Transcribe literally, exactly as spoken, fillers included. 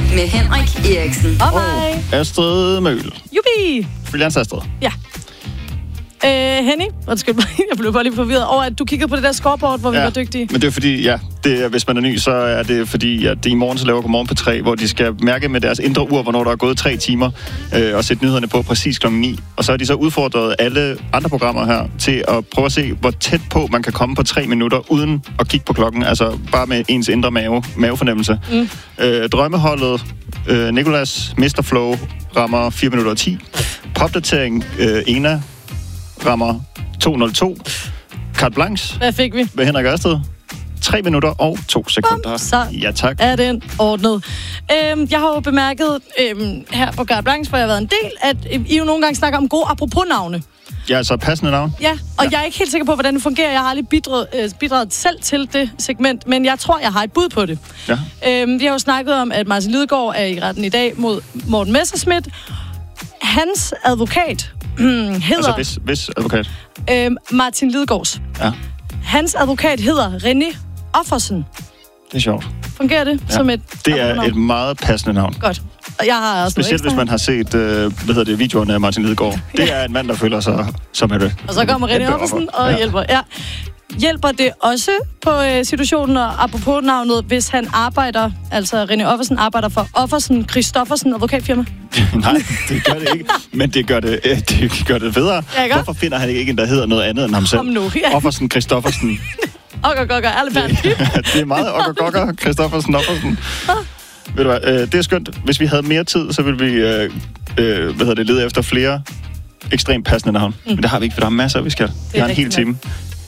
med Henrik Eriksen. Og mig. Astrid Møhl. Jubi! Freelance Astrid. Ja. Øh, Henny, undskyld mig, jeg blev bare lige forvirret over, at du kiggede på det der scoreboard, hvor vi ja, var dygtige. Men det er fordi, ja, det er, hvis man er ny, så er det fordi, at det i morgen så laver Godmorgen på tre, hvor de skal mærke med deres indre ur, hvornår der er gået tre timer, øh, og sætte nyhederne på præcis klokken ni. Og så har de så udfordret alle andre programmer her til at prøve at se, hvor tæt på man kan komme på tre minutter, uden at kigge på klokken. Altså bare med ens indre mave, mavefornemmelse. Mm. Øh, drømmeholdet, øh, Nicolas, mister Flow, rammer fire minutter og ti. Popdatering, øh, Ena, rammer to nul to. Carte blanche. Hvad fik vi? Med Henrik Ørsted. tre minutter og to sekunder. Bum, så ja, tak. Er den ordnet. Øhm, jeg har jo bemærket øhm, her på Carte blanche, hvor jeg har været en del, at øh, I jo nogle gange snakker om gode apropos-navne. Ja, altså passende navn. Ja, og ja. jeg er ikke helt sikker på, hvordan det fungerer. Jeg har aldrig bidraget, øh, bidraget selv til det segment, men jeg tror, jeg har et bud på det. Ja. Øhm, vi har jo snakket om, at Martin Lidegaard er i retten i dag mod Morten Messerschmidt. Hans advokat hedder... Altså, hvis, hvis advokat? Øhm, Martin Lidegaards. Ja. Hans advokat hedder René Offersen. Det er sjovt. Fungerer det ja. som et... Det er et meget passende navn. Godt. Og jeg har også specielt hvis man har set, øh, hvad hedder det, videoerne af Martin Lidegaard. Det ja. er en mand, der føler sig som et... Og så kommer René Offersen og ja. hjælper. Ja. Hjælper det også på øh, situationen, og apropos navnet, hvis han arbejder, altså René Offersen arbejder for Offersen Christoffersen advokatfirma? Nej, det gør det ikke. Men det gør det, øh, det, gør det federe. Ja, hvorfor finder han ikke en, der hedder noget andet end ham selv? Kom nu, ja. Offersen Christoffersen. Okker, gokker, alle det, det er meget okker, gokker, Christoffersen, Offersen. Ved du hvad, øh, det er skønt. Hvis vi havde mere tid, så ville vi øh, øh, hvad hedder det, lede efter flere ekstremt passende navn. Mm. Men det har vi ikke, for der er masser, vi skal. Vi har en hel time.